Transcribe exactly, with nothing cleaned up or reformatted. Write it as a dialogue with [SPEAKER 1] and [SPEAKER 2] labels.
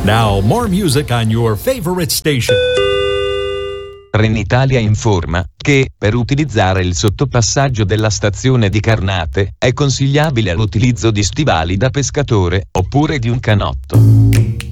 [SPEAKER 1] Now, more music on your favorite station.
[SPEAKER 2] Trenitalia informa che, per utilizzare il sottopassaggio della stazione di Carnate, è consigliabile l'utilizzo di stivali da pescatore, oppure di un canotto.